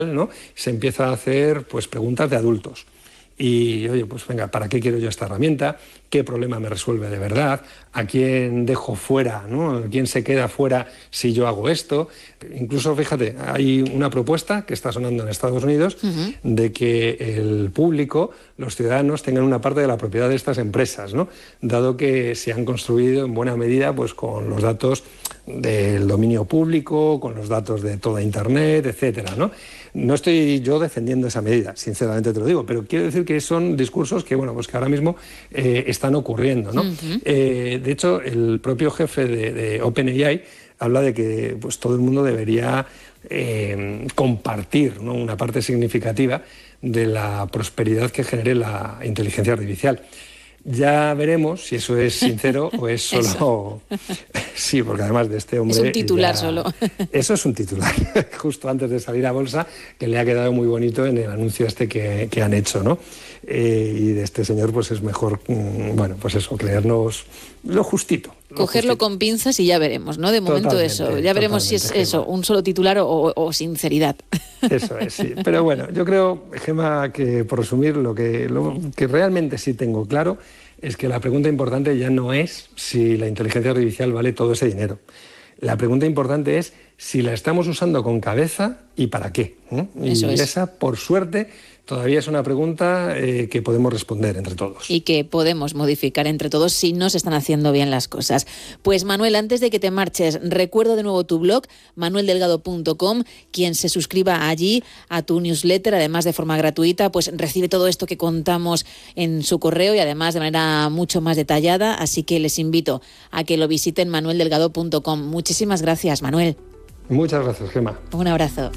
¿no? Se empieza a hacer pues preguntas de adultos. Y, oye, pues venga, ¿para qué quiero yo esta herramienta? ¿Qué problema me resuelve de verdad? ¿A quién dejo fuera, ¿no? ¿Quién se queda fuera si yo hago esto? Incluso, fíjate, hay una propuesta que está sonando en Estados Unidos de que el público, los ciudadanos, tengan una parte de la propiedad de estas empresas, ¿no? Dado que se han construido en buena medida pues, con los datos del dominio público, con los datos de toda Internet, etcétera, ¿no? No estoy yo defendiendo esa medida, sinceramente te lo digo, pero quiero decir que son discursos que, bueno, pues que ahora mismo están ocurriendo, ¿no? De hecho, el propio jefe de OpenAI habla de que pues, todo el mundo debería compartir, ¿no? Una parte significativa de la prosperidad que genere la inteligencia artificial. Ya veremos si eso es sincero o es solo... Sí, porque además de este hombre... Es un titular solo. Eso es un titular, justo antes de salir a bolsa, que le ha quedado muy bonito en el anuncio este que han hecho, ¿no? Y de este señor pues es mejor, bueno, pues eso, creernos lo justito. Cogerlo con pinzas y ya veremos, ¿no? De momento eso, ya veremos si es eso, un solo titular o sinceridad. Eso es, sí. Pero bueno, yo creo, Gemma, que por resumir, lo que realmente sí tengo claro es que la pregunta importante ya no es si la inteligencia artificial vale todo ese dinero. La pregunta importante es si la estamos usando con cabeza y para qué. Eso es. Esa, por suerte, todavía es una pregunta que podemos responder entre todos. Y que podemos modificar entre todos si no se están haciendo bien las cosas. Pues Manuel, antes de que te marches, recuerdo de nuevo tu blog, manueldelgado.com. Quien se suscriba allí a tu newsletter, además de forma gratuita, pues recibe todo esto que contamos en su correo y además de manera mucho más detallada. Así que les invito a que lo visiten, manueldelgado.com. Muchísimas gracias, Manuel. Muchas gracias, Gemma. Un abrazo.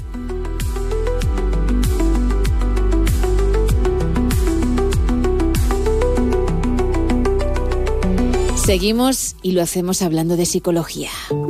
Seguimos y lo hacemos hablando de psicología.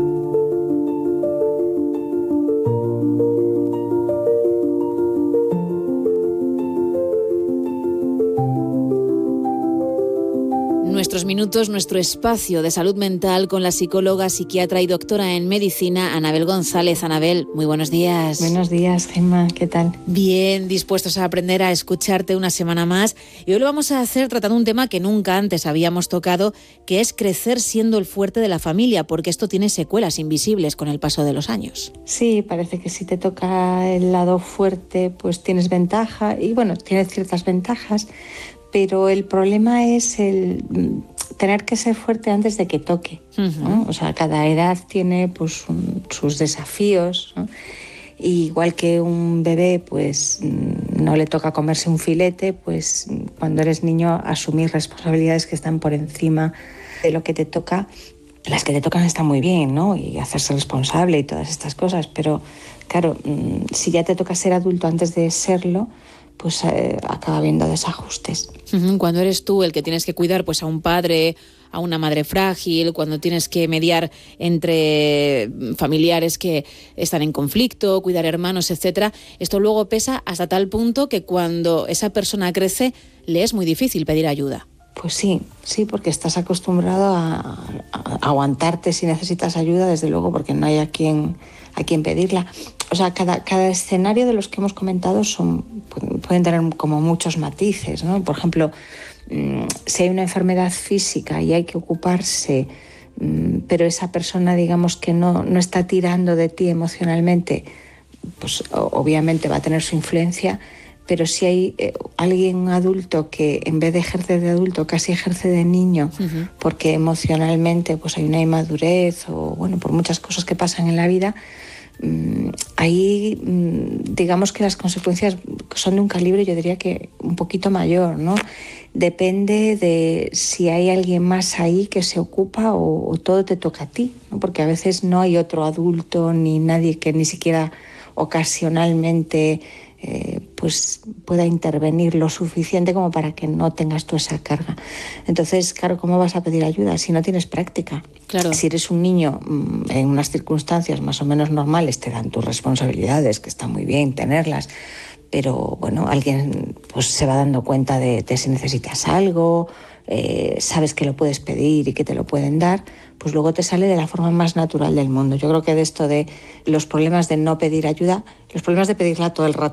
Nuestros minutos, nuestro espacio de salud mental con la psicóloga, psiquiatra y doctora en medicina, Anabel González. Anabel, muy buenos días. Buenos días, Gemma, ¿qué tal? Bien, dispuestos a aprender a escucharte una semana más. Y hoy lo vamos a hacer tratando un tema que nunca antes habíamos tocado, que es crecer siendo el fuerte de la familia, porque esto tiene secuelas invisibles con el paso de los años. Sí, parece que si te toca el lado fuerte, pues tienes ventaja, y bueno, tienes ciertas ventajas, pero el problema es el tener que ser fuerte antes de que toque, ¿no? O sea, cada edad tiene pues sus desafíos, ¿no? Y igual que un bebé pues no le toca comerse un filete, pues cuando eres niño asumir responsabilidades que están por encima de lo que te toca. Las que te tocan están muy bien, ¿no? Y hacerse responsable y todas estas cosas, pero claro, si ya te toca ser adulto antes de serlo, pues acaba habiendo desajustes. Cuando eres tú el que tienes que cuidar pues a un padre, a una madre frágil, cuando tienes que mediar entre familiares que están en conflicto, cuidar hermanos, etcétera, esto luego pesa hasta tal punto que cuando esa persona crece le es muy difícil pedir ayuda. Pues sí, porque estás acostumbrado a aguantarte si necesitas ayuda, desde luego, porque no hay a quien pedirla. O sea, cada escenario de los que hemos comentado pueden tener como muchos matices, ¿no? Por ejemplo, si hay una enfermedad física y hay que ocuparse, pero esa persona, digamos, que no está tirando de ti emocionalmente, pues obviamente va a tener su influencia. Pero si hay alguien adulto que en vez de ejercer de adulto casi ejerce de niño, porque emocionalmente pues hay una inmadurez o bueno, por muchas cosas que pasan en la vida, ahí digamos que las consecuencias son de un calibre, yo diría que un poquito mayor, ¿no? Depende de si hay alguien más ahí que se ocupa o todo te toca a ti, ¿no? Porque a veces no hay otro adulto ni nadie que ni siquiera ocasionalmente pues pueda intervenir lo suficiente como para que no tengas tú esa carga. Entonces, claro, ¿cómo vas a pedir ayuda si no tienes práctica? Claro. Si eres un niño en unas circunstancias más o menos normales, te dan tus responsabilidades, que está muy bien tenerlas, pero bueno, alguien pues se va dando cuenta de si necesitas algo, sabes que lo puedes pedir y que te lo pueden dar, pues luego te sale de la forma más natural del mundo. Yo creo que de esto de los problemas de no pedir ayuda, los problemas de pedirla todo el rato